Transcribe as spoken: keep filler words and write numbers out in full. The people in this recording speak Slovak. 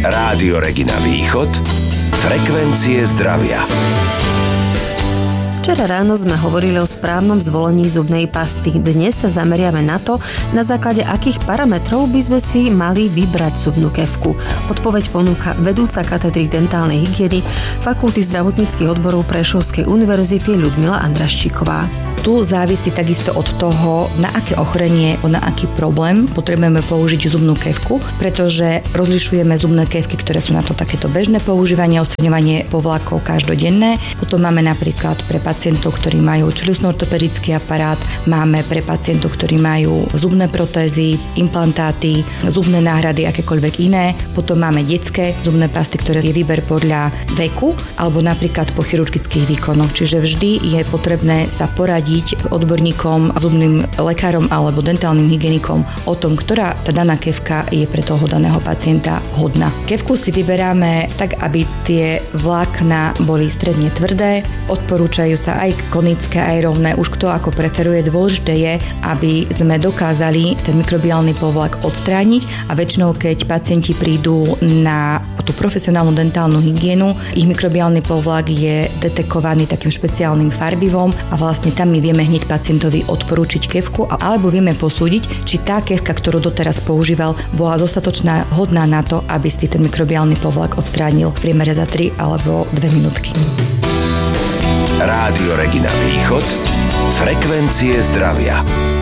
Rádio Regina Východ, frekvencie zdravia. Včera ráno sme hovorili o správnom zvolení zubnej pasty. Dnes sa zameriame na to, na základe akých parametrov by sme si mali vybrať zubnú kefku. Odpoveď ponúka vedúca katedry dentálnej hygieny Fakulty zdravotníckych odborov Prešovskej univerzity Ľudmila Andraščíková. Tu závisí takisto od toho, na aké ochorenie, na aký problém potrebujeme použiť zubnú kefku, pretože rozlišujeme zubné kefky, ktoré sú na to takéto bežné používanie, odstraňovanie povlakov každodenné. Potom máme napríklad pre pacientov, ktorí majú čeľustno-ortopedický aparát, máme pre pacientov, ktorí majú zubné protézy, implantáty, zubné náhrady, akékoľvek iné. Potom máme detské zubné pasty, ktoré je výber podľa veku alebo napríklad po chirurgických výkonoch. Čiže vždy je potrebné sa poradiť s odborníkom, zubným lekárom alebo dentálnym hygienikom o tom, ktorá tá daná kefka je pre toho daného pacienta hodná. Kefku si vyberáme tak, aby tie vlákna boli stredne tvrdé, odporúčajú sa aj konické, aj rovné, už kto ako preferuje. Dôležité je, aby sme dokázali ten mikrobiálny povlak odstrániť a väčšinou, keď pacienti prídu na tú profesionálnu dentálnu hygienu, ich mikrobiálny povlak je detekovaný takým špeciálnym farbivom a vlastne tam my vieme hneď pacientovi odporúčiť kefku alebo vieme posúdiť, či tá kefka, ktorú doteraz používal, bola dostatočná hodná na to, aby si ten mikrobiálny povlak odstránil v priemere za tri alebo dve minútky. Rádio Regina Východ, frekvencie zdravia.